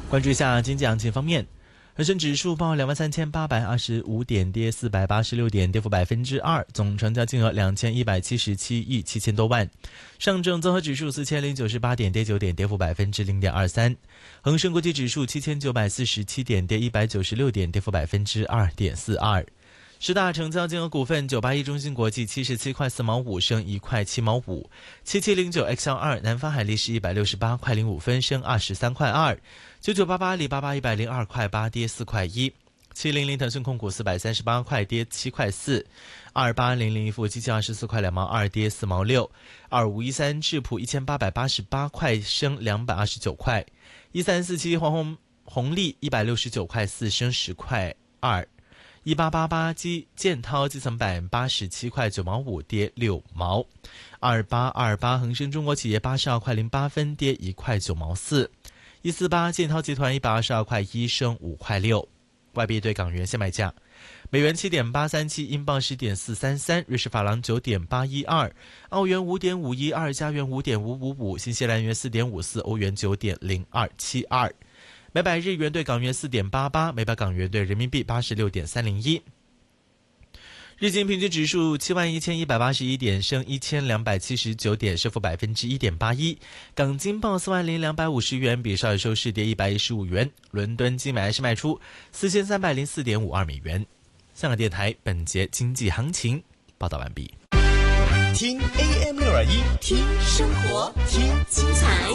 关注一下经济行情方面，恒生指数报23,825点，跌486点，跌幅2%，总成交金额2177亿7000多万。上证综合指数4098点，跌9点，跌幅0.23%。恒生国际指数7947点，跌196点，跌幅2.42%。十大成交金额股份：981中芯国际77块4毛5，升1块7毛5；7709 XL2 南方海力士168块05分，升23块2；9988阿里巴巴102块8，跌4块1；700腾讯控股438块，跌7块4；2800富基金24块2毛2，跌4毛6；2513智普1888块，升229块；1347红利169块4，升10块2；1888建滔基层板87块9毛5，跌6毛；2828恒生中国企业82块08分，跌1块9毛4；148建滔集团122块1，升5块6。外币对港元现卖价：美元7.837，英镑10.433，瑞士法郎9.812，澳元5.512，加元5.555，新西兰元4.54，欧元9.0272。每百日元对港元4.88，每百港元对人民币86.301。日经平均指数71181点，升1279点，升幅1.81%。港金报40250元，比上日收市跌115元。伦敦金买是卖出4304.52美元。香港电台本节经济行情报道完毕。 听 AM621，听生活，听精彩。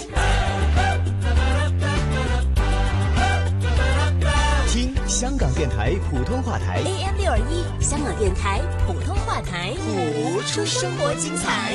听香港电台普通话台 AM621，香港电台普通话台， 谱出生活精彩。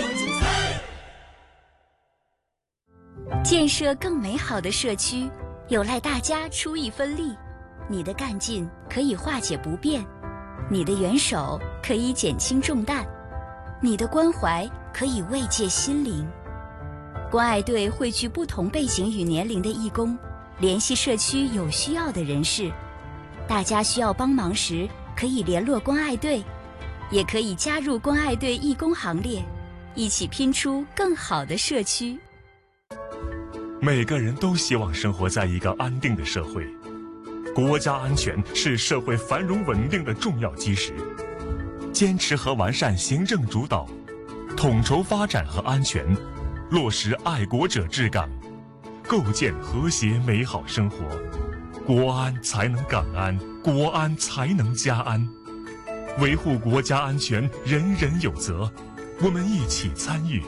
建设更美好的社区，有赖大家出一分力。你的干劲可以化解不便，你的援手可以减轻重担，你的关怀可以慰藉心灵。关爱队汇聚不同背景与年龄的义工，联系社区有需要的人士。大家需要帮忙时，可以联络关爱队，也可以加入关爱队义工行列，一起拼出更好的社区。 每个人都希望生活在一个安定的社会，国家安全是社会繁荣稳定的重要基石。坚持和完善行政主导，统筹发展和安全，落实爱国者治港，构建和谐美好生活。国安才能港安，国安才能家安。维护国家安全，人人有责，我们一起参与。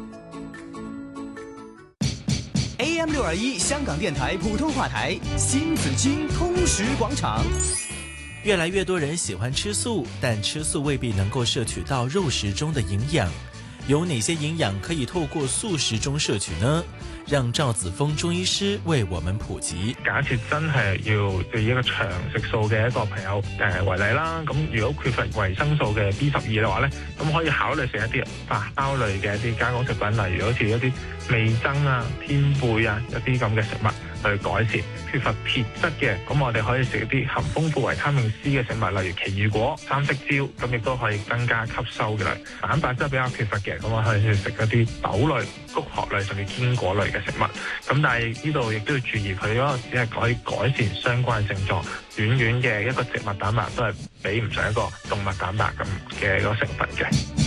AM621香港电台普通话台，新紫荆通识广场。 越来越多人喜欢吃素，但吃素未必能够摄取到肉食中的营养。有哪些營養可以透過素食中攝取呢？讓趙子峰中醫師為我們普及。 假設真係要對一個長食素嘅一個朋友為例啦，咁如果缺乏維生素嘅 B12嘅話咧，咁可以考慮食一啲發酵類嘅一啲加工食品，例如好似一啲味噌啊、天貝啊一啲咁嘅食物去改善。缺乏鐵質嘅，咁我哋可以食一啲含豐富維他命 C 嘅食物，例如奇異果、三色椒，咁亦都可以增加吸收嘅。蛋白質比較缺乏嘅，咁我可以食一啲豆類、穀殼類甚至堅果類嘅食物。咁但係呢度亦都要注意，佢嗰個只係可以改善相關症狀，短短嘅一個植物蛋白都係比唔上一個動物蛋白咁嘅一個成分嘅。